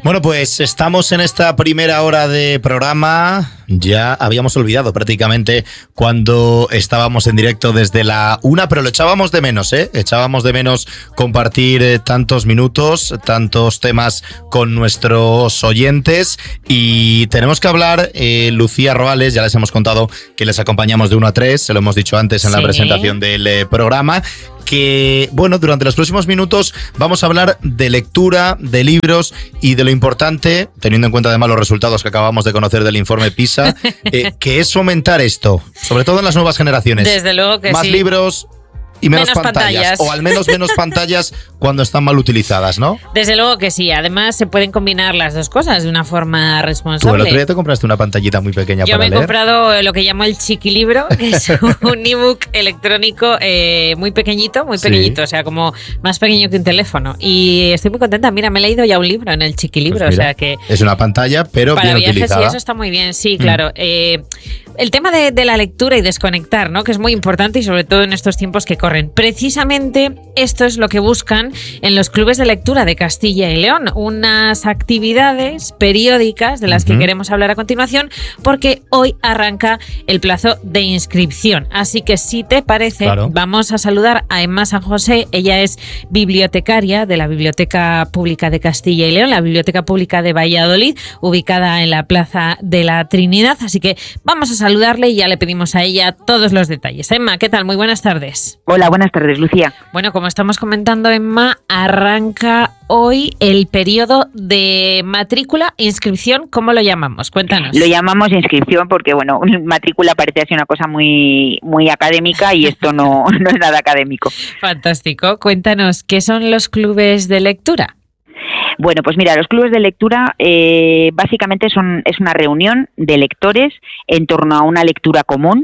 Bueno, pues estamos en esta primera hora de programa. Ya habíamos olvidado prácticamente cuando estábamos en directo desde la 1, pero lo echábamos de menos, ¿eh? Echábamos de menos compartir tantos minutos, tantos temas con nuestros oyentes. Y tenemos que hablar, Lucía Roales, ya les hemos contado que les acompañamos de 1 a 3, se lo hemos dicho antes en la presentación del programa, que, bueno, durante los próximos minutos vamos a hablar de lectura, de libros y de lo importante, teniendo en cuenta además los resultados que acabamos de conocer del informe PISA, que es fomentar esto, sobre todo en las nuevas generaciones. Desde luego que más sí. libros y menos pantallas, o al menos menos pantallas cuando están mal utilizadas, ¿no? Desde luego que sí. Además, se pueden combinar las dos cosas de una forma responsable. Tú el otro día te compraste una pantallita muy pequeña para leer. Yo me he comprado lo que llamo el chiquilibro, que es un ebook electrónico muy pequeñito, o sea, como más pequeño que un teléfono. Y estoy muy contenta. Mira, me he leído ya un libro en el chiquilibro, pues mira, o sea que... Es una pantalla, pero para bien viajes, utilizada. Sí, eso está muy bien, sí, claro. El tema de la lectura y desconectar, ¿no? Que es muy importante y sobre todo en estos tiempos que corren. Precisamente esto es lo que buscan en los clubes de lectura de Castilla y León. Unas actividades periódicas de las que queremos hablar a continuación, porque hoy arranca el plazo de inscripción. Así que si te parece, vamos a saludar a Emma San José. Ella es bibliotecaria de la Biblioteca Pública de Castilla y León, la Biblioteca Pública de Valladolid, ubicada en la Plaza de la Trinidad. Así que vamos a saludarle y ya le pedimos a ella todos los detalles. Emma, ¿qué tal? Muy buenas tardes. Hola, buenas tardes, Lucía. Bueno, como estamos comentando, Emma, arranca hoy el periodo de matrícula, inscripción, ¿cómo lo llamamos? Cuéntanos. Lo llamamos inscripción porque, bueno, matrícula parece así una cosa muy, muy académica y esto no es nada académico. Fantástico. Cuéntanos, ¿qué son los clubes de lectura? Bueno, pues mira, los clubes de lectura básicamente es una reunión de lectores en torno a una lectura común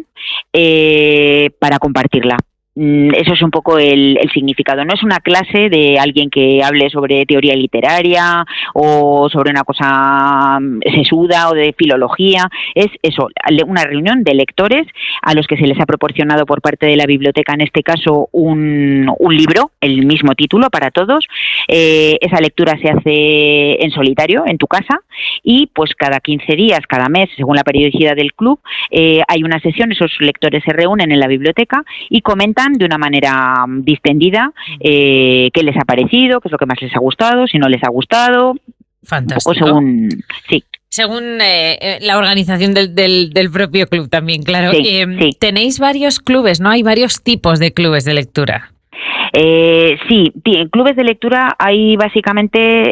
para compartirla. Eso es un poco el significado. No es una clase de alguien que hable sobre teoría literaria o sobre una cosa sesuda o de filología. Es eso, una reunión de lectores a los que se les ha proporcionado por parte de la biblioteca, en este caso, un libro, el mismo título para todos. Esa lectura se hace en solitario, en tu casa, y pues cada 15 días, cada mes, según la periodicidad del club, hay una sesión. Esos lectores se reúnen en la biblioteca y comentan de una manera distendida qué les ha parecido, qué es lo que más les ha gustado, si no les ha gustado. Fantástico. Un poco según... Sí. Según la organización del propio club también, claro. Sí, sí. Tenéis varios clubes, ¿no? Hay varios tipos de clubes de lectura. Sí, en clubes de lectura hay básicamente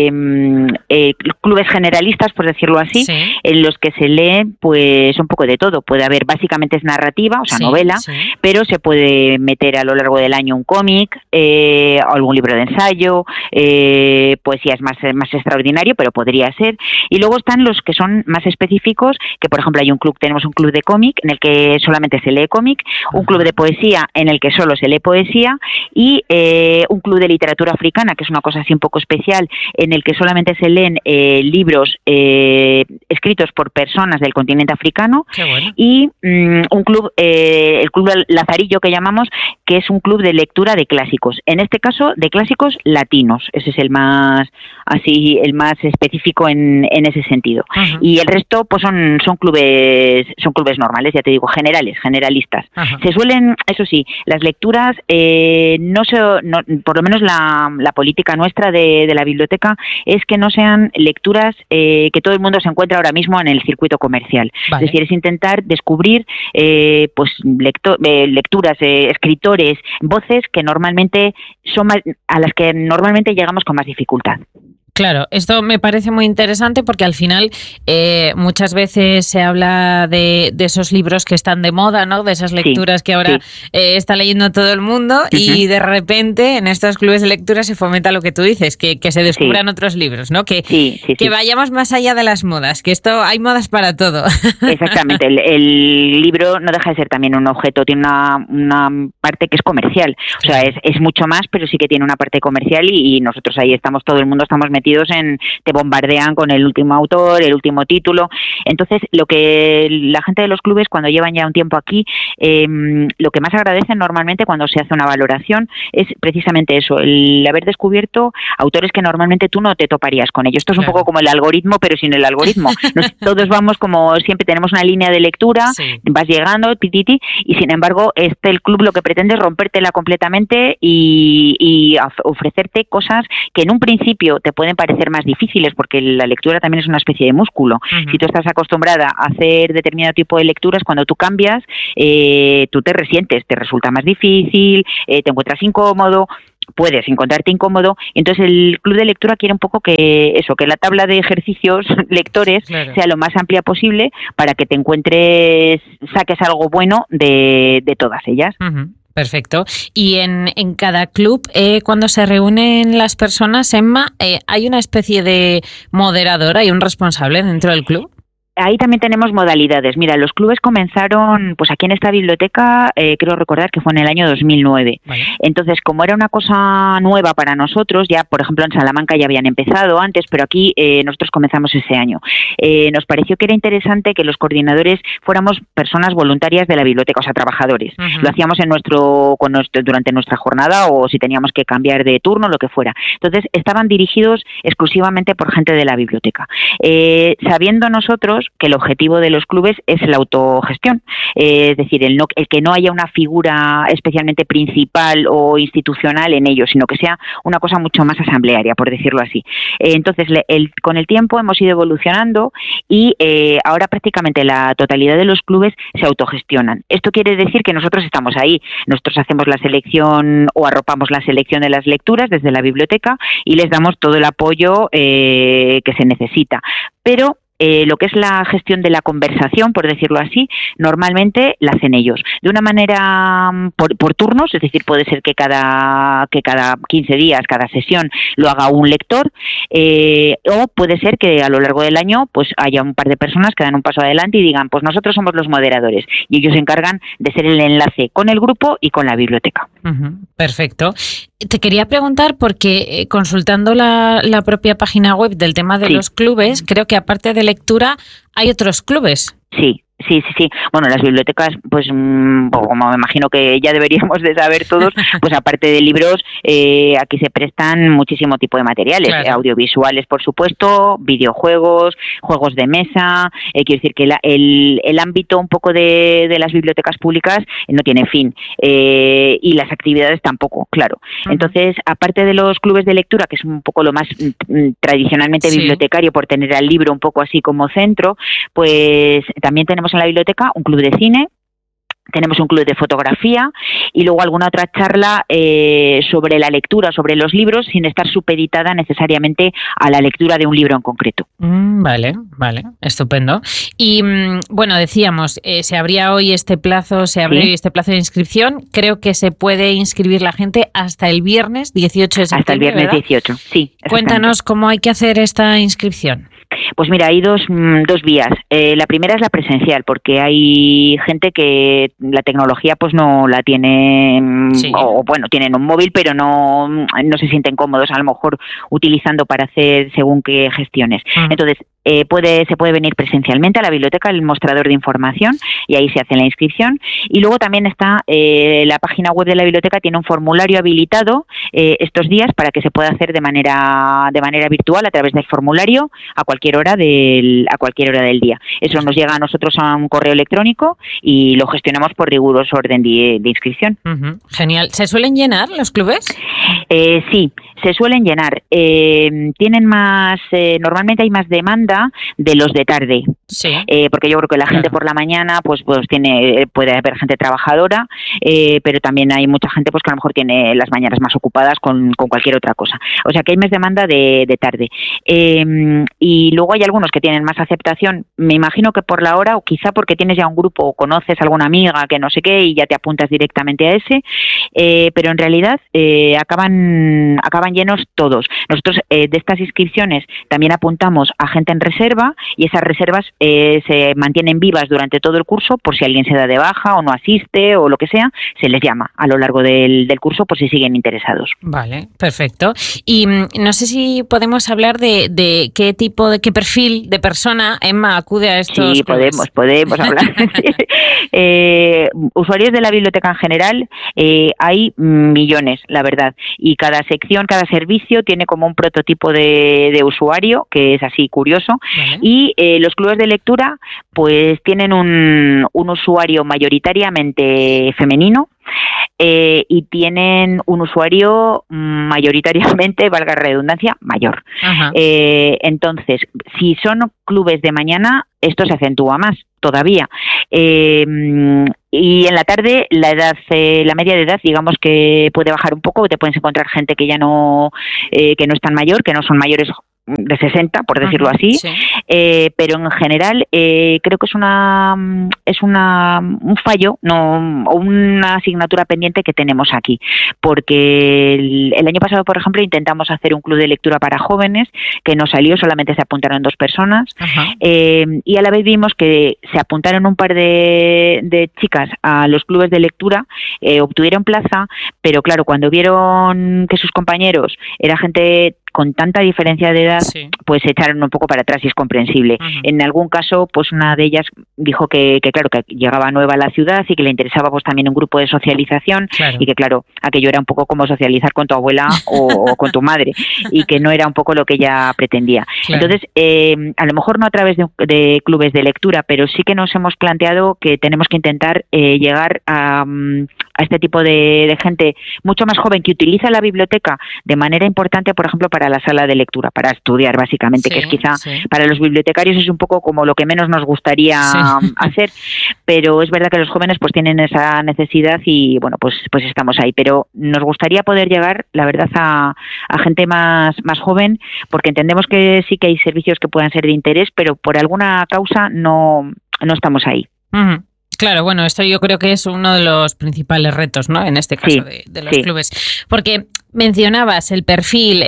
clubes generalistas, por decirlo así, en los que se lee pues un poco de todo. Puede haber, básicamente es narrativa, o sea, novela, pero se puede meter a lo largo del año un cómic, algún libro de ensayo, poesía es más extraordinario, pero podría ser. Y luego están los que son más específicos, que por ejemplo tenemos un club de cómic en el que solamente se lee cómic, un club de poesía en el que solo se lee poesía, y un club de literatura africana, que es una cosa así un poco especial, en el que solamente se leen libros escritos por personas del continente africano. Qué bueno. Y un club, el club Lazarillo, que llamamos, que es un club de lectura de clásicos, en este caso de clásicos latinos. Ese es el más específico en ese sentido. Uh-huh. Y el resto pues son clubes normales, ya te digo, generalistas. Uh-huh. Se suelen, eso sí, las lecturas por lo menos la política nuestra de la biblioteca es que no sean lecturas que todo el mundo se encuentra ahora mismo en el circuito comercial. Vale. Es decir, es intentar descubrir lecturas, escritores, voces que normalmente a las que normalmente llegamos con más dificultad. Claro, esto me parece muy interesante porque al final muchas veces se habla de esos libros que están de moda, ¿no? De esas lecturas que ahora está leyendo todo el mundo, y de repente en estos clubes de lectura se fomenta lo que tú dices, que se descubran otros libros, ¿no? Que vayamos más allá de las modas, que esto hay modas para todo. Exactamente, el libro no deja de ser también un objeto, tiene una parte que es comercial, o sea, es mucho más, pero sí que tiene una parte comercial y nosotros ahí todo el mundo estamos metidos metidos te bombardean con el último autor, el último título. Entonces, lo que la gente de los clubes, cuando llevan ya un tiempo aquí, lo que más agradecen normalmente cuando se hace una valoración es precisamente eso, el haber descubierto autores que normalmente tú no te toparías con ellos. Esto es un poco como el algoritmo, pero sin el algoritmo. Todos vamos como siempre, tenemos una línea de lectura, vas llegando, pititi, y sin embargo, el club lo que pretende es rompértela completamente y ofrecerte cosas que en un principio te pueden parecer más difíciles, porque la lectura también es una especie de músculo. Si tú estás acostumbrada a hacer determinado tipo de lecturas, cuando tú cambias, tú te resientes, te resulta más difícil, te encuentras incómodo, puedes encontrarte incómodo. Entonces el club de lectura quiere un poco que la tabla de ejercicios lectores sea lo más amplia posible para que te saques algo bueno de todas ellas. Perfecto. Y en cada club, cuando se reúnen las personas, Emma, ¿hay una especie de moderador, hay un responsable dentro del club? Ahí también tenemos modalidades. Mira, los clubes comenzaron, pues aquí en esta biblioteca, creo recordar que fue en el año 2009. Vale. Entonces, como era una cosa nueva para nosotros, ya, por ejemplo, en Salamanca ya habían empezado antes, pero aquí nosotros comenzamos ese año. Nos pareció que era interesante que los coordinadores fuéramos personas voluntarias de la biblioteca, o sea, trabajadores. Lo hacíamos durante nuestra jornada o si teníamos que cambiar de turno, lo que fuera. Entonces, estaban dirigidos exclusivamente por gente de la biblioteca. Sabiendo nosotros que el objetivo de los clubes es la autogestión, es decir, el que no haya una figura especialmente principal o institucional en ellos, sino que sea una cosa mucho más asamblearia, por decirlo así. Entonces, con el tiempo hemos ido evolucionando y ahora prácticamente la totalidad de los clubes se autogestionan. Esto quiere decir que nosotros estamos ahí, nosotros hacemos la selección o arropamos la selección de las lecturas desde la biblioteca y les damos todo el apoyo que se necesita. Pero lo que es la gestión de la conversación, por decirlo así, normalmente la hacen ellos. De una manera por turnos, es decir, puede ser que cada 15 días, cada sesión, lo haga un lector, o puede ser que a lo largo del año pues haya un par de personas que dan un paso adelante y digan, pues nosotros somos los moderadores, y ellos se encargan de ser el enlace con el grupo y con la biblioteca. Perfecto. Te quería preguntar porque consultando la propia página web del tema de los clubes, creo que aparte de lectura hay otros clubes. Sí. Bueno, las bibliotecas, pues como me imagino que ya deberíamos de saber todos, pues aparte de libros, aquí se prestan muchísimo tipo de materiales, audiovisuales, por supuesto, videojuegos, juegos de mesa. Quiero decir que el ámbito un poco de las bibliotecas públicas no tiene fin, y las actividades tampoco, claro. Entonces, aparte de los clubes de lectura, que es un poco lo más tradicionalmente bibliotecario por tener al libro un poco así como centro, pues también tenemos en la biblioteca un club de cine, tenemos un club de fotografía y luego alguna otra charla sobre la lectura, sobre los libros, sin estar supeditada necesariamente a la lectura de un libro en concreto. Vale, estupendo. Y bueno, decíamos, se abría hoy este plazo, este plazo de inscripción. Creo que se puede inscribir la gente hasta el viernes 18 de septiembre. Hasta el viernes, ¿verdad? 18, sí. Cuéntanos cómo hay que hacer esta inscripción. Pues mira, hay dos vías. La primera es la presencial, porque hay gente que la tecnología pues no la tiene, o bueno, tienen un móvil, pero no se sienten cómodos a lo mejor utilizando para hacer según qué gestiones. Entonces, se puede venir presencialmente a la biblioteca, al mostrador de información, y ahí se hace la inscripción. Y luego también está la página web de la biblioteca, tiene un formulario habilitado estos días para que se pueda hacer de manera virtual a través del formulario a cualquier hora del día. Eso nos llega a nosotros a un correo electrónico y lo gestionamos por riguroso orden de inscripción. Genial. ¿Se suelen llenar los clubes? Sí, se suelen llenar. Tienen más, normalmente hay más demanda de los de tarde. Sí. Porque yo creo que la gente por la mañana pues puede haber gente trabajadora, pero también hay mucha gente pues que a lo mejor tiene las mañanas más ocupadas con cualquier otra cosa. O sea que hay más demanda de tarde. Y luego hay algunos que tienen más aceptación, me imagino que por la hora, o quizá porque tienes ya un grupo o conoces a alguna amiga que no sé qué y ya te apuntas directamente a ese, pero en realidad acaban llenos todos. Nosotros de estas inscripciones también apuntamos a gente en reserva y esas reservas se mantienen vivas durante todo el curso por si alguien se da de baja o no asiste o lo que sea, se les llama a lo largo del curso por si siguen interesados. Vale, perfecto. Y no sé si podemos hablar de qué tipo, de qué perfil de persona, Emma, acude a estos clubes. Sí, podemos hablar. Usuarios de la biblioteca en general hay millones, la verdad, y cada sección, cada servicio tiene como un prototipo de usuario que es así curioso. Vale. Y los clubes de lectura pues tienen un usuario mayoritariamente femenino y tienen un usuario mayoritariamente, valga la redundancia, mayor. Entonces, si son clubes de mañana, esto se acentúa más todavía. Y en la tarde la media de edad, digamos que puede bajar un poco, te puedes encontrar gente que ya no que no es tan mayor, que no son mayores de 60, por decirlo así, sí. Pero en general creo que es un fallo, o una asignatura pendiente que tenemos aquí, porque el año pasado, por ejemplo, intentamos hacer un club de lectura para jóvenes, que no salió, solamente se apuntaron 2 personas, y a la vez vimos que se apuntaron un par de chicas a los clubes de lectura, obtuvieron plaza, pero claro, cuando vieron que sus compañeros era gente con tanta diferencia de edad, sí, pues se echaron un poco para atrás y es comprensible. En algún caso, pues una de ellas dijo que claro, que llegaba nueva a la ciudad y que le interesaba pues también un grupo de socialización, claro, y que claro, aquello era un poco como socializar con tu abuela o con tu madre y que no era un poco lo que ella pretendía. Claro. Entonces, a lo mejor no a través de clubes de lectura, pero sí que nos hemos planteado que tenemos que intentar llegar a este tipo de gente mucho más joven que utiliza la biblioteca de manera importante, por ejemplo, para la sala de lectura, para estudiar básicamente, sí, que es quizá para los bibliotecarios es un poco como lo que menos nos gustaría hacer, pero es verdad que los jóvenes pues tienen esa necesidad y bueno, pues estamos ahí, pero nos gustaría poder llegar, la verdad, a gente más joven, porque entendemos que sí que hay servicios que puedan ser de interés, pero por alguna causa no estamos ahí. Uh-huh. Claro, bueno, esto yo creo que es uno de los principales retos, ¿no? En este caso de los clubes. Porque mencionabas el perfil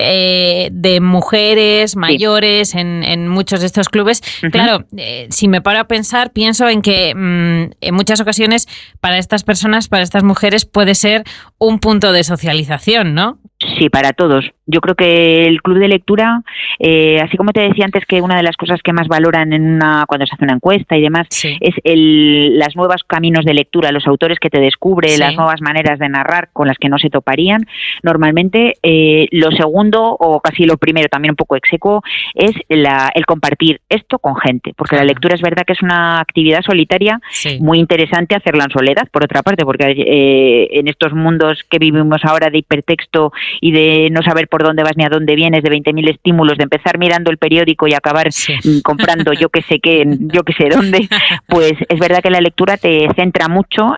de mujeres mayores en muchos de estos clubes. Uh-huh. Claro, si me paro a pensar, pienso en que en muchas ocasiones para estas personas, para estas mujeres, puede ser un punto de socialización, ¿no? Sí, para todos. Yo creo que el club de lectura, así como te decía antes que una de las cosas que más valoran cuando se hace una encuesta y demás, es las nuevos caminos de lectura, los autores que te descubre, las nuevas maneras de narrar con las que no se toparían. Normalmente lo segundo, o casi lo primero, también un poco execuo, es el compartir esto con gente, porque la lectura es verdad que es una actividad solitaria muy interesante hacerla en soledad, por otra parte, porque en estos mundos que vivimos ahora de hipertexto y de no saber por dónde vas ni a dónde vienes, de 20.000 estímulos, de empezar mirando el periódico y acabar comprando yo que sé qué, yo que sé dónde, pues es verdad que la lectura te centra mucho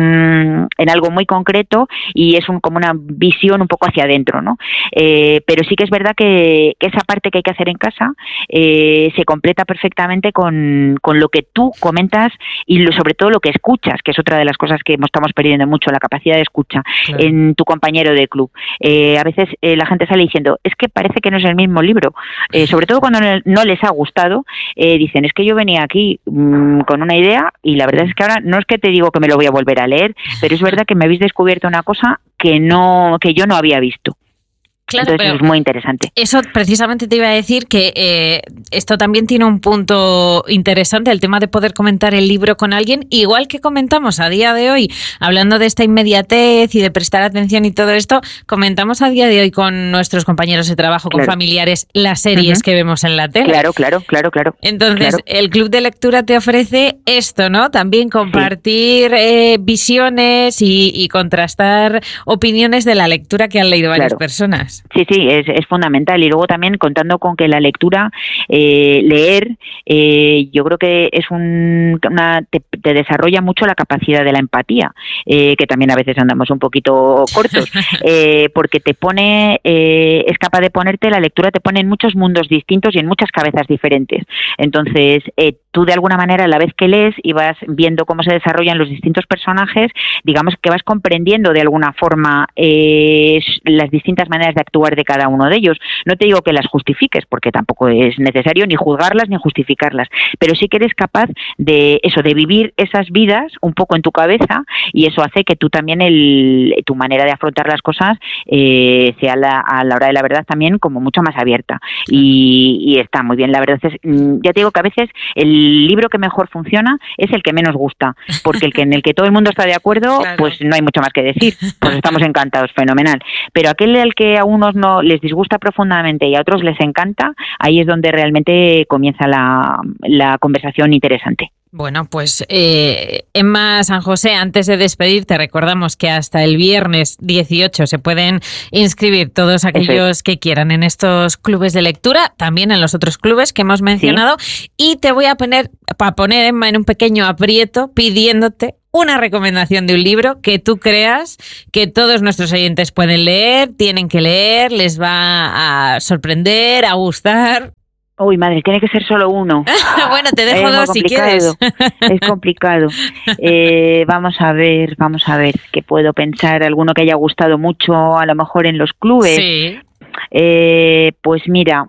en algo muy concreto y es como una visión un poco hacia adentro, ¿no? Pero sí que es verdad que esa parte que hay que hacer en casa se completa perfectamente con lo que tú comentas y sobre todo lo que escuchas, que es otra de las cosas que estamos perdiendo mucho, la capacidad de escucha en tu compañero de club. A veces la gente sale diciendo, es que parece que no es el mismo libro, sobre todo cuando no les ha gustado, dicen, es que yo venía aquí con una idea y la verdad es que ahora no es que te digo que me lo voy a volver a leer, pero es verdad que me habéis descubierto una cosa que yo no había visto. Claro, entonces es muy interesante. Eso precisamente te iba a decir que esto también tiene un punto interesante, el tema de poder comentar el libro con alguien, igual que comentamos a día de hoy, hablando de esta inmediatez y de prestar atención y todo esto, comentamos a día de hoy con nuestros compañeros de trabajo, con familiares, las series que vemos en la tele. Claro. Entonces, el club de lectura te ofrece esto, ¿no? También compartir visiones y contrastar opiniones de la lectura que han leído varias personas. Sí, es fundamental. Y luego también contando con que la lectura, leer, yo creo que es te desarrolla mucho la capacidad de la empatía, que también a veces andamos un poquito cortos, porque te pone, es capaz de ponerte, la lectura te pone en muchos mundos distintos y en muchas cabezas diferentes. Entonces, tú de alguna manera, a la vez que lees y vas viendo cómo se desarrollan los distintos personajes, digamos que vas comprendiendo de alguna forma las distintas maneras de actuar de cada uno de ellos. No te digo que las justifiques, porque tampoco es necesario ni juzgarlas ni justificarlas, pero sí que eres capaz de eso, de vivir esas vidas un poco en tu cabeza, y eso hace que tú también tu manera de afrontar las cosas sea a la hora de la verdad también como mucho más abierta, y está muy bien. La verdad es, ya te digo que a veces el libro que mejor funciona es el que menos gusta, porque en el que todo el mundo está de acuerdo, claro, pues no hay mucho más que decir, pues estamos encantados, fenomenal. Pero aquel al que a unos no les disgusta profundamente y a otros les encanta, ahí es donde realmente comienza la conversación interesante. Bueno, pues Emma San José, antes de despedirte, recordamos que hasta el viernes 18 se pueden inscribir todos aquellos que quieran en estos clubes de lectura, también en los otros clubes que hemos mencionado, sí. Y te voy a poner, Emma, en un pequeño aprieto pidiéndote una recomendación de un libro que tú creas que todos nuestros oyentes pueden leer, tienen que leer, les va a sorprender, a gustar. Uy, madre, tiene que ser solo uno. Bueno, te dejo dos si quieres. Es complicado. Vamos a ver qué puedo pensar. Alguno que haya gustado mucho, a lo mejor en los clubes. Sí. Pues mira,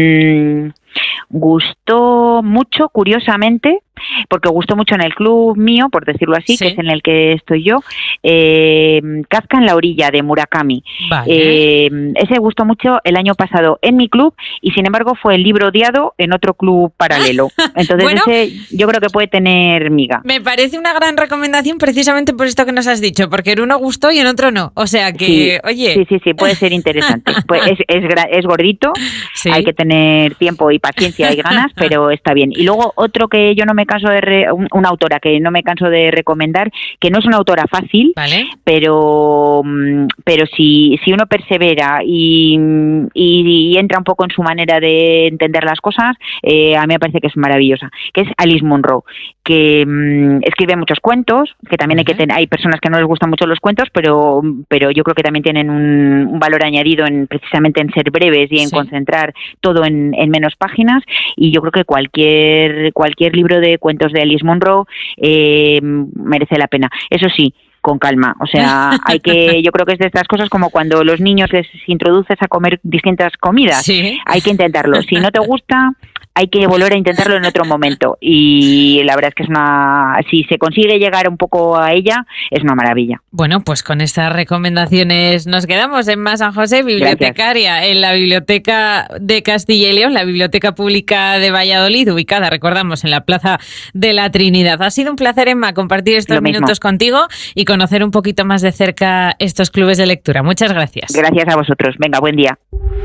gustó mucho, curiosamente, porque gustó mucho en el club mío, por decirlo así, sí, que es en el que estoy yo, Kafka en la orilla, de Murakami. Vale. Ese gustó mucho el año pasado en mi club, y sin embargo fue el libro odiado en otro club paralelo. Entonces bueno, ese yo creo que puede tener miga. Me parece una gran recomendación precisamente por esto que nos has dicho, porque en uno gustó y en otro no. O sea que, sí, oye... Sí, puede ser interesante. Pues es gordito, sí, hay que tener tiempo y paciencia y ganas, pero está bien. Y luego otro que yo no me canso de una autora que no me canso de recomendar, que no es una autora fácil, ¿vale? pero si uno persevera y entra un poco en su manera de entender las cosas, a mí me parece que es maravillosa, que es Alice Munro, que escribe muchos cuentos, que también hay personas que no les gustan mucho los cuentos, pero yo creo que también tienen un valor añadido precisamente en ser breves y en concentrar todo en menos páginas, y yo creo que cualquier libro de cuentos de Alice Munro merece la pena. Eso sí, con calma, o sea, yo creo que es de estas cosas como cuando los niños les introduces a comer distintas comidas, sí, hay que intentarlo. Si no te gusta, hay que volver a intentarlo en otro momento, y la verdad es que si se consigue llegar un poco a ella, es una maravilla. Bueno, pues con estas recomendaciones nos quedamos. Emma San José, bibliotecaria. Gracias. En la Biblioteca de Castilla y León, la Biblioteca Pública de Valladolid, ubicada, recordamos, en la Plaza de la Trinidad. Ha sido un placer, Emma, compartir estos minutos contigo y conocer un poquito más de cerca estos clubes de lectura. Muchas gracias. Gracias a vosotros. Venga, buen día.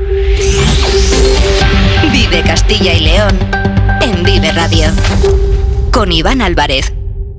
Vive Castilla y León en Vive Radio con Iván Álvarez.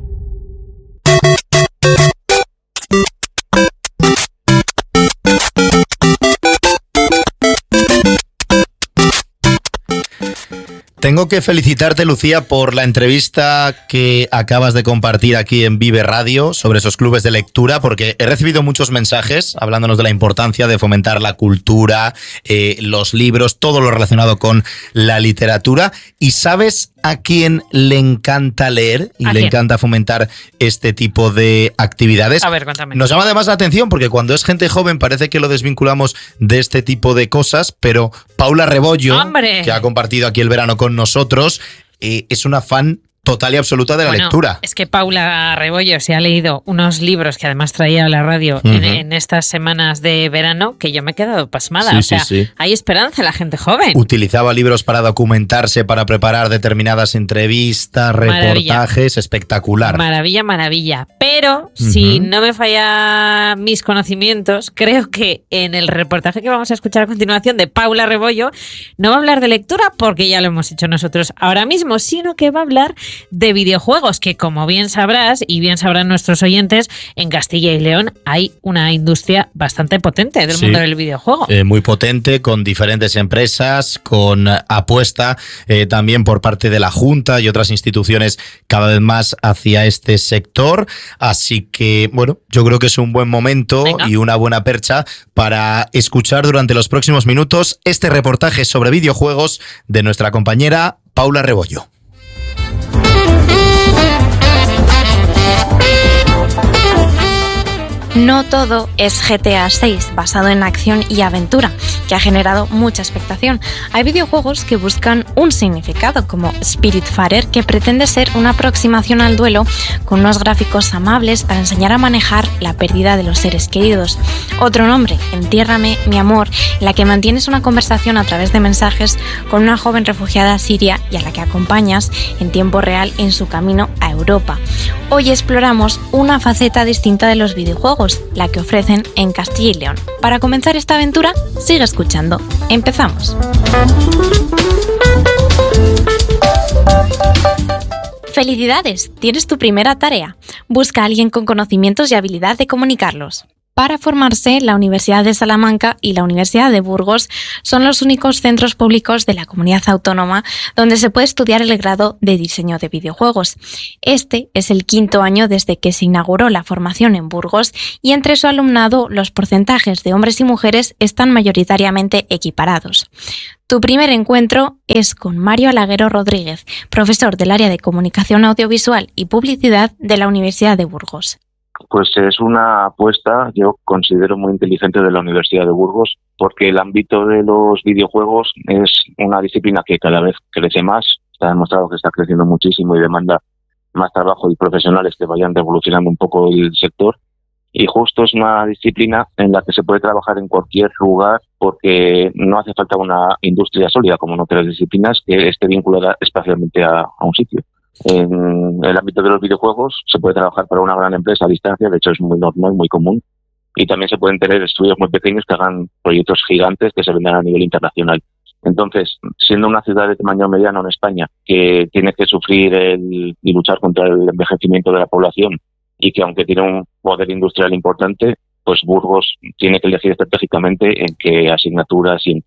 Tengo que felicitarte, Lucía, por la entrevista que acabas de compartir aquí en Vive Radio sobre esos clubes de lectura, porque he recibido muchos mensajes hablándonos de la importancia de fomentar la cultura, los libros, todo lo relacionado con la literatura. ¿Y sabes a quién le encanta leer y le encanta fomentar este tipo de actividades? A ver, cuéntame. Nos llama además la atención porque cuando es gente joven parece que lo desvinculamos de este tipo de cosas, pero Paula Rebollo, ¡hombre!, que ha compartido aquí el verano con nosotros, es una fan total y absoluta de la lectura. Es que Paula Rebollo se ha leído unos libros que además traía a la radio en estas semanas de verano, que yo me he quedado pasmada. Sí. Hay esperanza en la gente joven. Utilizaba libros para documentarse, para preparar determinadas entrevistas, reportajes, espectacular. Maravilla. Pero, si no me falla mis conocimientos, creo que en el reportaje que vamos a escuchar a continuación de Paula Rebollo no va a hablar de lectura, porque ya lo hemos hecho nosotros ahora mismo, sino que va a hablar de videojuegos, que como bien sabrás y bien sabrán nuestros oyentes, en Castilla y León hay una industria bastante potente del mundo del videojuego. Muy potente, con diferentes empresas, con apuesta también por parte de la Junta y otras instituciones cada vez más hacia este sector. Así que, bueno, yo creo que es un buen momento y una buena percha para escuchar durante los próximos minutos este reportaje sobre videojuegos de nuestra compañera Paula Rebollo. No todo es GTA 6, basado en acción y aventura, que ha generado mucha expectación. Hay videojuegos que buscan un significado, como Spiritfarer, que pretende ser una aproximación al duelo con unos gráficos amables para enseñar a manejar la pérdida de los seres queridos. Otro nombre, Entiérrame, mi amor, en la que mantienes una conversación a través de mensajes con una joven refugiada siria y a la que acompañas en tiempo real en su camino a Europa. Hoy exploramos una faceta distinta de los videojuegos, la que ofrecen en Castilla y León. Para comenzar esta aventura, sigue escuchando. Empezamos. ¡Felicidades! Tienes tu primera tarea. Busca a alguien con conocimientos y habilidad de comunicarlos. Para formarse, la Universidad de Salamanca y la Universidad de Burgos son los únicos centros públicos de la comunidad autónoma donde se puede estudiar el grado de diseño de videojuegos. Este es el 5º año desde que se inauguró la formación en Burgos y entre su alumnado los porcentajes de hombres y mujeres están mayoritariamente equiparados. Tu primer encuentro es con Mario Alaguero Rodríguez, profesor del área de Comunicación Audiovisual y Publicidad de la Universidad de Burgos. Pues es una apuesta, yo considero, muy inteligente de la Universidad de Burgos, porque el ámbito de los videojuegos es una disciplina que cada vez crece más. Está demostrado que está creciendo muchísimo y demanda más trabajo y profesionales que vayan revolucionando un poco el sector. Y justo es una disciplina en la que se puede trabajar en cualquier lugar porque no hace falta una industria sólida como en otras disciplinas que esté vinculada especialmente a un sitio. En el ámbito de los videojuegos se puede trabajar para una gran empresa a distancia, de hecho es muy normal, muy común, y también se pueden tener estudios muy pequeños que hagan proyectos gigantes que se vendan a nivel internacional. Entonces, siendo una ciudad de tamaño mediano en España que tiene que sufrir y luchar contra el envejecimiento de la población y que aunque tiene un poder industrial importante, pues Burgos tiene que elegir estratégicamente en qué asignaturas y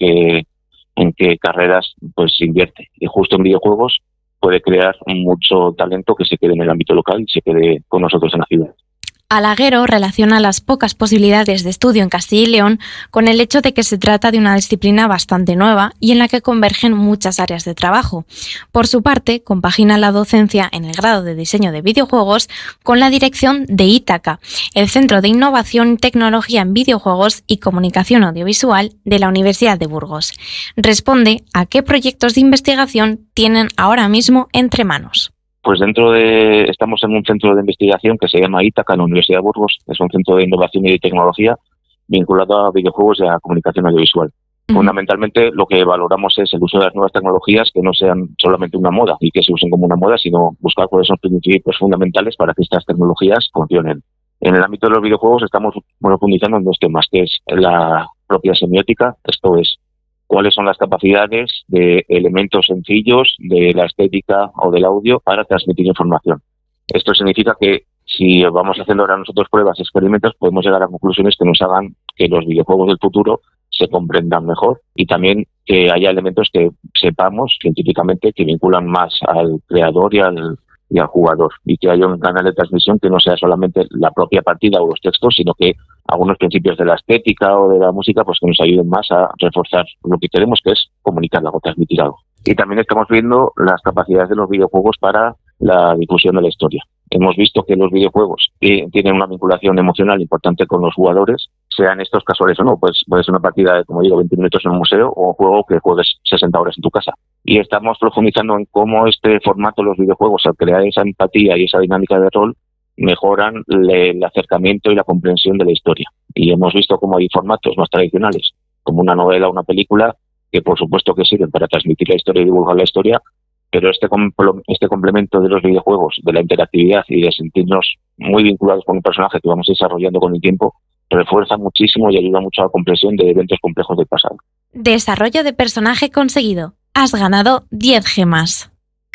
en qué carreras pues invierte. Y justo en videojuegos puede crear mucho talento que se quede en el ámbito local y se quede con nosotros en la ciudad. Alaguero relaciona las pocas posibilidades de estudio en Castilla y León con el hecho de que se trata de una disciplina bastante nueva y en la que convergen muchas áreas de trabajo. Por su parte, compagina la docencia en el grado de diseño de videojuegos con la dirección de Ítaca, el Centro de Innovación, Tecnología en Videojuegos y Comunicación Audiovisual de la Universidad de Burgos. Responde a qué proyectos de investigación tienen ahora mismo entre manos. Pues estamos en un centro de investigación que se llama Ítaca en la Universidad de Burgos. Es un centro de innovación y de tecnología vinculado a videojuegos y a comunicación audiovisual. Fundamentalmente lo que valoramos es el uso de las nuevas tecnologías que no sean solamente una moda y que se usen como una moda, sino buscar cuáles son los principios fundamentales para que estas tecnologías funcionen. En el ámbito de los videojuegos estamos profundizando en 2 temas, que es la propia semiótica, esto es, cuáles son las capacidades de elementos sencillos de la estética o del audio para transmitir información. Esto significa que si vamos haciendo ahora nosotros pruebas, experimentos, podemos llegar a conclusiones que nos hagan que los videojuegos del futuro se comprendan mejor y también que haya elementos que sepamos científicamente que vinculan más al creador y al jugador, y que haya un canal de transmisión que no sea solamente la propia partida o los textos, sino que algunos principios de la estética o de la música pues que nos ayuden más a reforzar lo que queremos, que es comunicar algo, transmitir algo. Y también estamos viendo las capacidades de los videojuegos para la difusión de la historia. Hemos visto que los videojuegos tienen una vinculación emocional importante con los jugadores, sean estos casuales o no. Pues puede ser una partida de, como digo, 20 minutos en un museo o un juego que juegues 60 horas en tu casa. Y estamos profundizando en cómo este formato de los videojuegos, al crear esa empatía y esa dinámica de rol, mejoran el acercamiento y la comprensión de la historia. Y hemos visto cómo hay formatos más tradicionales, como una novela o una película, que por supuesto que sirven para transmitir la historia y divulgar la historia, pero este complemento de los videojuegos, de la interactividad y de sentirnos muy vinculados con un personaje que vamos desarrollando con el tiempo, refuerza muchísimo y ayuda mucho a la comprensión de eventos complejos del pasado. Desarrollo de personaje conseguido. Has ganado 10 gemas.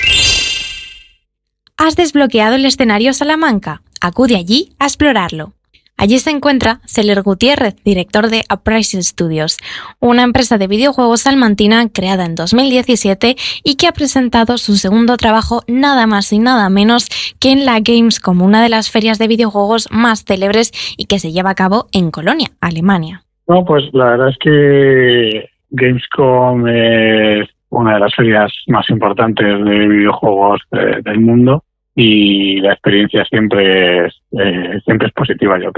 Has desbloqueado el escenario Salamanca. Acude allí a explorarlo. Allí se encuentra Celer Gutiérrez, director de Uprising Studios, una empresa de videojuegos salmantina creada en 2017 y que ha presentado su segundo trabajo nada más y nada menos que en la Gamescom, una de las ferias de videojuegos más célebres y que se lleva a cabo en Colonia, Alemania. No, pues la verdad es que Gamescom es una de las ferias más importantes de videojuegos del mundo. Y la experiencia siempre es positiva, yo creo.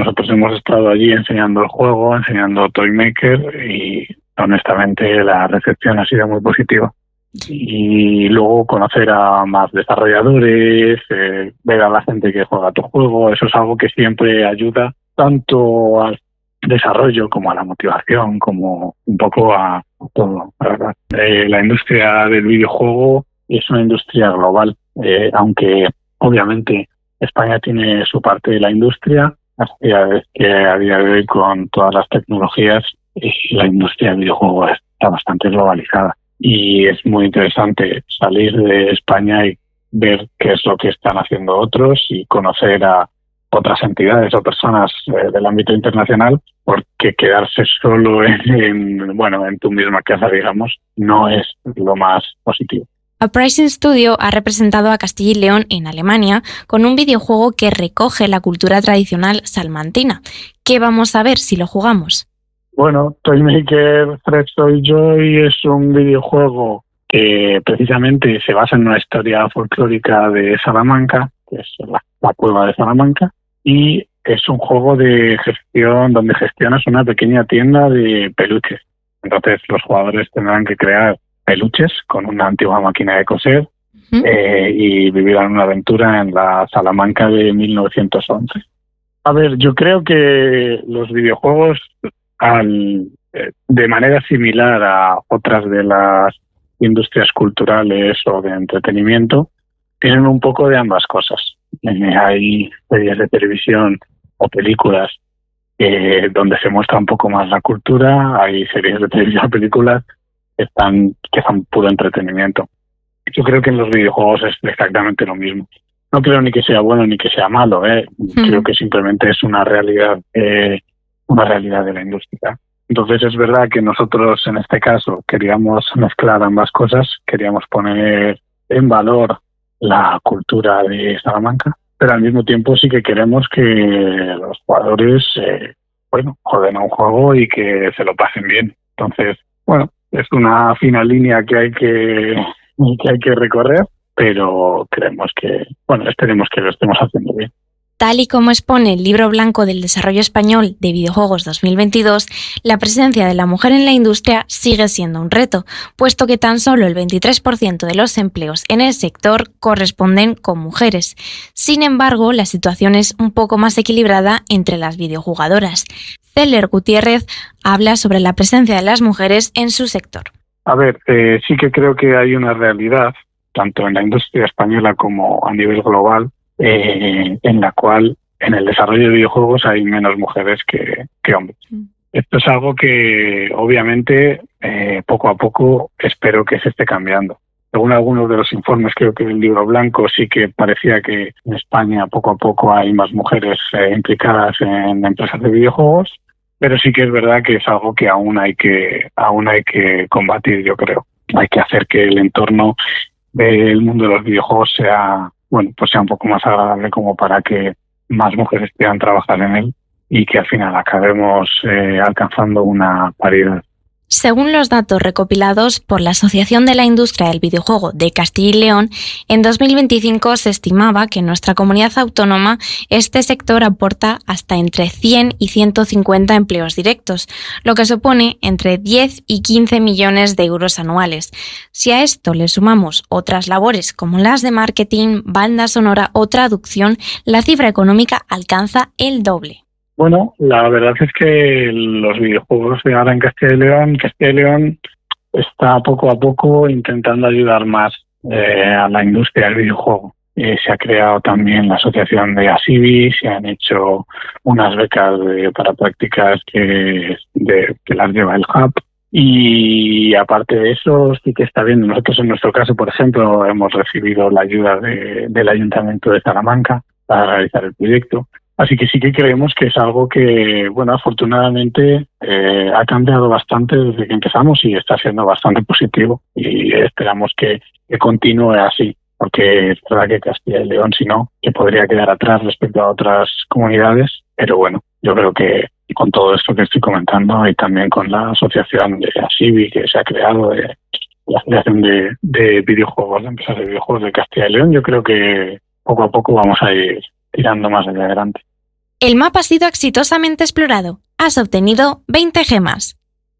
Nosotros hemos estado allí enseñando el juego, enseñando Toy Maker y honestamente la recepción ha sido muy positiva. Y luego conocer a más desarrolladores, ver a la gente que juega tu juego, eso es algo que siempre ayuda tanto al desarrollo como a la motivación, como un poco a todo, la verdad. La industria del videojuego es una industria global, aunque obviamente España tiene su parte de la industria, es que a día de hoy con todas las tecnologías la industria del videojuego está bastante globalizada y es muy interesante salir de España y ver qué es lo que están haciendo otros y conocer a otras entidades o personas del ámbito internacional, porque quedarse solo en tu misma casa, digamos, no es lo más positivo. Uprising Studio ha representado a Castilla y León en Alemania con un videojuego que recoge la cultura tradicional salmantina. ¿Qué vamos a ver si lo jugamos? Bueno, Toy Maker Fresh Toy Joy es un videojuego que precisamente se basa en una historia folclórica de Salamanca, que es la cueva de Salamanca, y es un juego de gestión donde gestionas una pequeña tienda de peluches. Entonces los jugadores tendrán que crear peluches con una antigua máquina de coser y vivirán una aventura en la Salamanca de 1911. A ver, yo creo que los videojuegos, de manera similar a otras de las industrias culturales o de entretenimiento, tienen un poco de ambas cosas. Hay series de televisión o películas donde se muestra un poco más la cultura, hay series de televisión o películas que son puro entretenimiento. Yo creo que en los videojuegos es exactamente lo mismo. No creo ni que sea bueno ni que sea malo, Creo que simplemente es una realidad de la industria. Entonces es verdad que nosotros en este caso queríamos mezclar ambas cosas, queríamos poner en valor la cultura de Salamanca, pero al mismo tiempo sí que queremos que los jugadores jueguen a un juego y que se lo pasen bien. Entonces, es una fina línea que hay que recorrer, pero esperemos que lo estemos haciendo bien. Tal y como expone el Libro Blanco del Desarrollo Español de Videojuegos 2022, la presencia de la mujer en la industria sigue siendo un reto, puesto que tan solo el 23% de los empleos en el sector corresponden con mujeres. Sin embargo, la situación es un poco más equilibrada entre las videojugadoras. Celer Gutiérrez habla sobre la presencia de las mujeres en su sector. A ver, sí que creo que hay una realidad, tanto en la industria española como a nivel global, en la cual en el desarrollo de videojuegos hay menos mujeres que hombres. Esto es algo que obviamente poco a poco espero que se esté cambiando. Según algunos de los informes, creo que el Libro Blanco sí que parecía que en España poco a poco hay más mujeres implicadas en empresas de videojuegos, pero sí que es verdad que es algo que aún hay que combatir, yo creo. Hay que hacer que el entorno del mundo de los videojuegos sea un poco más agradable como para que más mujeres puedan trabajar en él y que al final acabemos alcanzando una paridad. Según los datos recopilados por la Asociación de la Industria del Videojuego de Castilla y León, en 2025 se estimaba que en nuestra comunidad autónoma este sector aporta hasta entre 100 y 150 empleos directos, lo que supone entre 10 y 15 millones de euros anuales. Si a esto le sumamos otras labores como las de marketing, banda sonora o traducción, la cifra económica alcanza el doble. Bueno, la verdad es que los videojuegos de ahora en Castilla y León está poco a poco intentando ayudar más a la industria del videojuego. Se ha creado también la asociación de ASIBI, se han hecho unas becas para prácticas que las lleva el Hub. Y aparte de eso, sí que está bien. Nosotros en nuestro caso, por ejemplo, hemos recibido la ayuda del Ayuntamiento de Salamanca para realizar el proyecto. Así que sí que creemos que es algo que, afortunadamente ha cambiado bastante desde que empezamos y está siendo bastante positivo y esperamos que continúe así, porque es verdad que Castilla y León, si no, que podría quedar atrás respecto a otras comunidades, pero yo creo que con todo esto que estoy comentando y también con la asociación de ASIBI que se ha creado, la Asociación de Videojuegos, de Empresas de Videojuegos de Castilla y León, yo creo que poco a poco vamos a ir tirando más hacia adelante. El mapa ha sido exitosamente explorado. Has obtenido 20 gemas.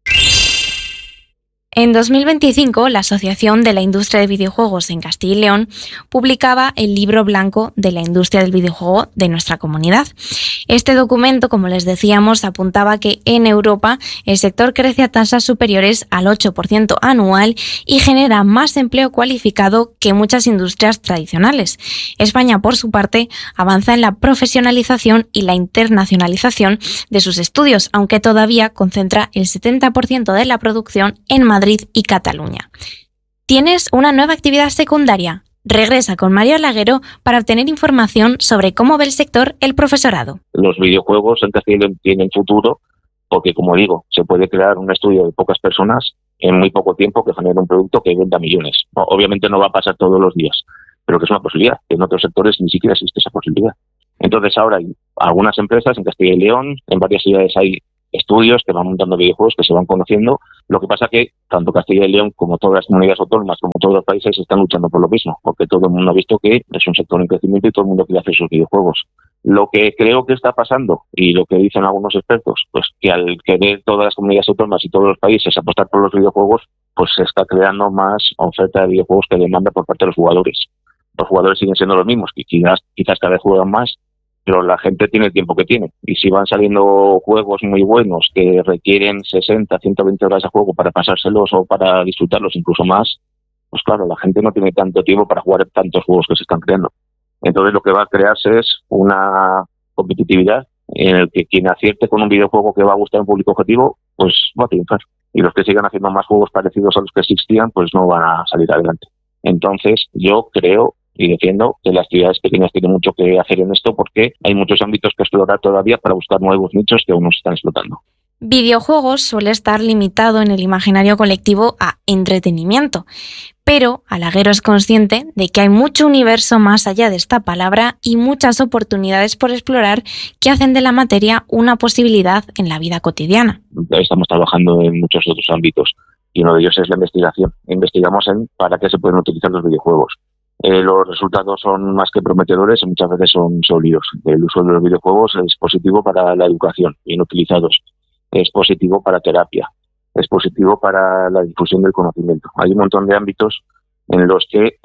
En 2025, la Asociación de la Industria de Videojuegos en Castilla y León publicaba el Libro Blanco de la Industria del Videojuego de nuestra comunidad. Este documento, como les decíamos, apuntaba que en Europa el sector crece a tasas superiores al 8% anual y genera más empleo cualificado que muchas industrias tradicionales. España, por su parte, avanza en la profesionalización y la internacionalización de sus estudios, aunque todavía concentra el 70% de la producción en Madrid y Cataluña. ¿Tienes una nueva actividad secundaria? Regresa con Mario Laguero para obtener información sobre cómo ve el sector el profesorado. Los videojuegos en Castilla y León tienen futuro porque, como digo, se puede crear un estudio de pocas personas en muy poco tiempo que genere un producto que venda millones. Obviamente no va a pasar todos los días, pero que es una posibilidad, que en otros sectores ni siquiera existe esa posibilidad. Entonces ahora hay algunas empresas en Castilla y León, en varias ciudades hay estudios que van montando videojuegos, que se van conociendo. Lo que pasa que tanto Castilla y León como todas las comunidades autónomas, como todos los países, están luchando por lo mismo, porque todo el mundo ha visto que es un sector en crecimiento y todo el mundo quiere hacer sus videojuegos. Lo que creo que está pasando, y lo que dicen algunos expertos, pues que al querer todas las comunidades autónomas y todos los países apostar por los videojuegos, pues se está creando más oferta de videojuegos que demanda por parte de los jugadores. Los jugadores siguen siendo los mismos, que quizás cada vez juegan más, pero la gente tiene el tiempo que tiene. Y si van saliendo juegos muy buenos que requieren 60, 120 horas de juego para pasárselos o para disfrutarlos incluso más, pues claro, la gente no tiene tanto tiempo para jugar tantos juegos que se están creando. Entonces lo que va a crearse es una competitividad en el que quien acierte con un videojuego que va a gustar a un público objetivo, pues va a triunfar. Y los que sigan haciendo más juegos parecidos a los que existían, pues no van a salir adelante. Entonces yo creo y defiendo que las ciudades pequeñas tienen mucho que hacer en esto porque hay muchos ámbitos que explorar todavía para buscar nuevos nichos que aún no se están explotando. Videojuegos suele estar limitado en el imaginario colectivo a entretenimiento, pero Alaguero es consciente de que hay mucho universo más allá de esta palabra y muchas oportunidades por explorar que hacen de la materia una posibilidad en la vida cotidiana. Estamos trabajando en muchos otros ámbitos y uno de ellos es la investigación. Investigamos en para qué se pueden utilizar los videojuegos. Los resultados son más que prometedores y muchas veces son sólidos. El uso de los videojuegos es positivo para la educación, bien utilizados. Es positivo para terapia. Es positivo para la difusión del conocimiento. Hay un montón de ámbitos en los que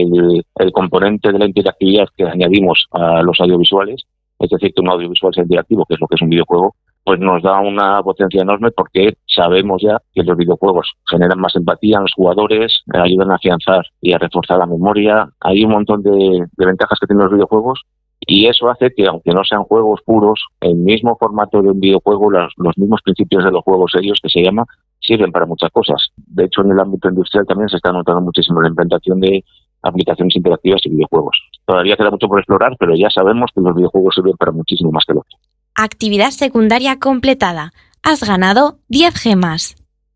el componente de la interactividad que añadimos a los audiovisuales, es decir, que un audiovisual sea interactivo, que es lo que es un videojuego, pues nos da una potencia enorme porque sabemos ya que los videojuegos generan más empatía en los jugadores, ayudan a afianzar y a reforzar la memoria. Hay un montón de ventajas que tienen los videojuegos y eso hace que, aunque no sean juegos puros, el mismo formato de un videojuego, los mismos principios de los juegos serios que se llama, sirven para muchas cosas. De hecho, en el ámbito industrial también se está notando muchísimo la implantación de aplicaciones interactivas y videojuegos. Todavía queda mucho por explorar, pero ya sabemos que los videojuegos sirven para muchísimo más que lo otro. Actividad secundaria completada. Has ganado 10 gemas.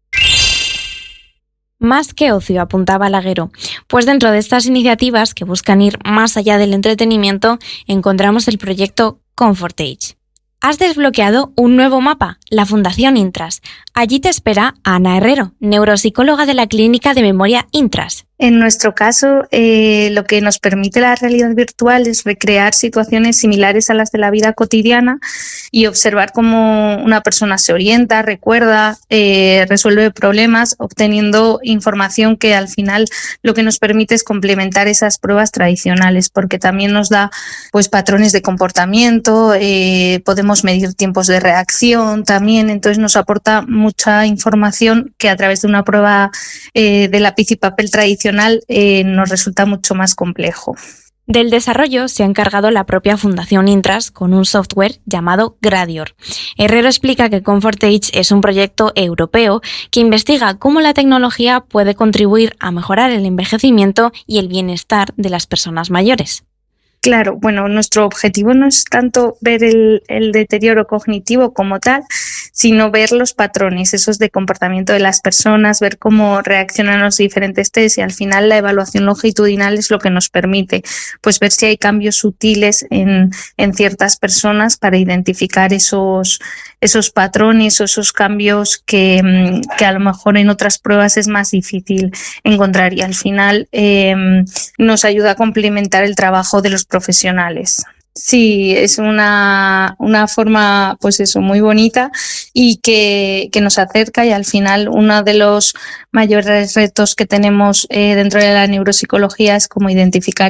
Más que ocio, apuntaba Alaguero, pues dentro de estas iniciativas que buscan ir más allá del entretenimiento, encontramos el proyecto Comfort Age. Has desbloqueado un nuevo mapa, la Fundación Intras. Allí te espera Ana Herrero, neuropsicóloga de la Clínica de Memoria Intras. En nuestro caso, lo que nos permite la realidad virtual es recrear situaciones similares a las de la vida cotidiana y observar cómo una persona se orienta, recuerda, resuelve problemas, obteniendo información que al final lo que nos permite es complementar esas pruebas tradicionales, porque también nos da pues patrones de comportamiento, podemos medir tiempos de reacción también, entonces nos aporta mucha información que a través de una prueba de lápiz y papel tradicional nos resulta mucho más complejo. Del desarrollo se ha encargado la propia Fundación Intras con un software llamado Gradior. Herrero explica que Comfort Age es un proyecto europeo que investiga cómo la tecnología puede contribuir a mejorar el envejecimiento y el bienestar de las personas mayores. Claro, bueno, nuestro objetivo no es tanto ver el deterioro cognitivo como tal, sino ver los patrones, esos de comportamiento de las personas, ver cómo reaccionan los diferentes test y al final la evaluación longitudinal es lo que nos permite pues ver si hay cambios sutiles en ciertas personas para identificar esos patrones o esos cambios que a lo mejor en otras pruebas es más difícil encontrar y al final nos ayuda a complementar el trabajo de los profesionales. Sí, es una forma, pues eso, muy bonita y que nos acerca, y al final uno de los mayores retos que tenemos dentro de la neuropsicología es como identificar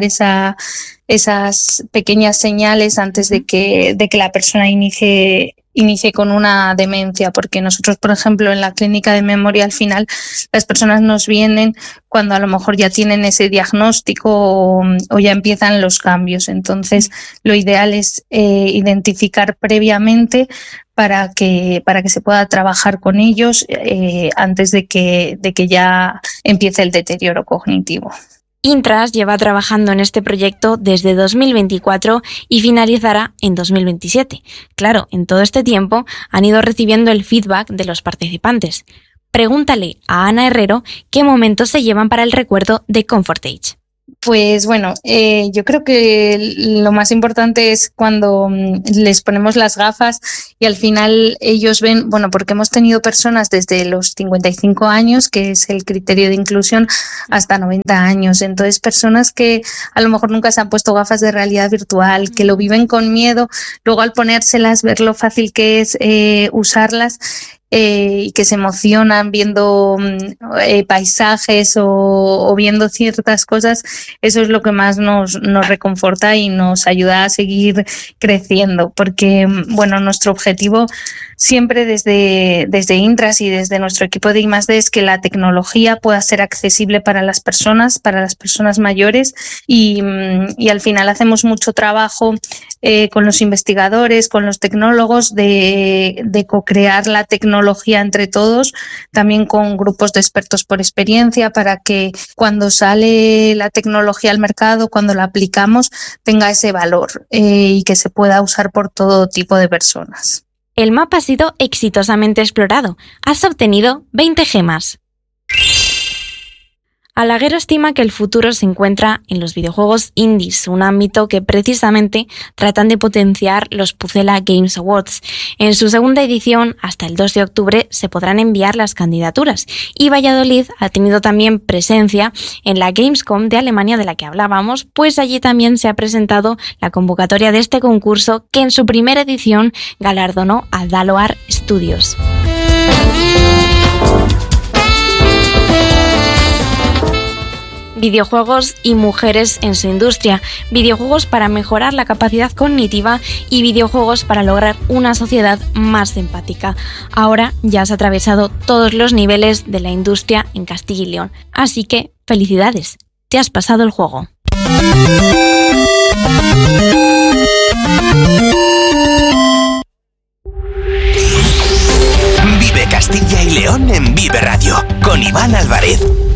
esas pequeñas señales antes de que la persona inicie con una demencia, porque nosotros, por ejemplo, en la clínica de memoria, al final las personas nos vienen cuando a lo mejor ya tienen ese diagnóstico o ya empiezan los cambios. Entonces, lo ideal es identificar previamente para que se pueda trabajar con ellos antes de que ya empiece el deterioro cognitivo. Intras lleva trabajando en este proyecto desde 2024 y finalizará en 2027. Claro, en todo este tiempo han ido recibiendo el feedback de los participantes. Pregúntale a Ana Herrero qué momentos se llevan para el recuerdo de Comfort Age. Pues bueno, yo creo que lo más importante es cuando les ponemos las gafas y al final ellos ven, bueno, porque hemos tenido personas desde los 55 años, que es el criterio de inclusión, hasta 90 años. Entonces, personas que a lo mejor nunca se han puesto gafas de realidad virtual, que lo viven con miedo, luego al ponérselas, ver lo fácil que es usarlas. Y que se emocionan viendo paisajes o viendo ciertas cosas, eso es lo que más nos reconforta y nos ayuda a seguir creciendo, porque bueno, nuestro objetivo siempre desde Intras y desde nuestro equipo de I+D es que la tecnología pueda ser accesible para las personas mayores y al final hacemos mucho trabajo con los investigadores, con los tecnólogos de co-crear la tecnología entre todos, también con grupos de expertos por experiencia, para que cuando sale la tecnología al mercado, cuando la aplicamos, tenga ese valor y que se pueda usar por todo tipo de personas. El mapa ha sido exitosamente explorado. Has obtenido 20 gemas. Alaguero estima que el futuro se encuentra en los videojuegos indies, un ámbito que precisamente tratan de potenciar los Pucela Games Awards. En su segunda edición, hasta el 2 de octubre, se podrán enviar las candidaturas, y Valladolid ha tenido también presencia en la Gamescom de Alemania de la que hablábamos, pues allí también se ha presentado la convocatoria de este concurso, que en su primera edición galardonó a Daloar Studios. Videojuegos y mujeres en su industria, videojuegos para mejorar la capacidad cognitiva y videojuegos para lograr una sociedad más empática. Ahora ya has atravesado todos los niveles de la industria en Castilla y León, así que felicidades, te has pasado el juego. Vive Castilla y León en Vive Radio con Iván Álvarez.